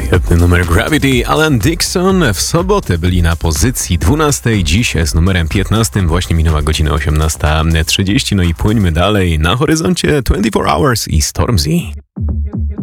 Świetny numer Gravity. Alan Dixon w sobotę byli na pozycji 12, dziś z numerem 15, właśnie minęła godzina 18:30, no i płyńmy dalej, na horyzoncie 24 Hours i Stormzy.